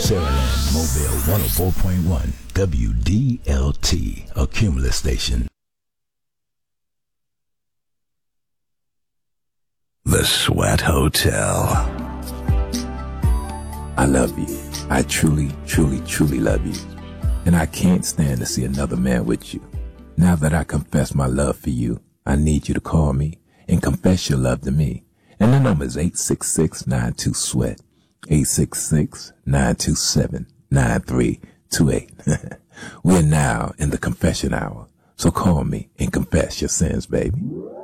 Saraland Mobile 104.1 WDLT, a Cumulus station. The Sweat Hotel. I love you. I truly, truly, truly love you. And I can't stand to see another man with you. Now that I confess my love for you, I need you to call me and confess your love to me. And the number is 866-92-SWEAT, 866-927-9328. We're now in the confession hour, so call me and confess your sins, baby.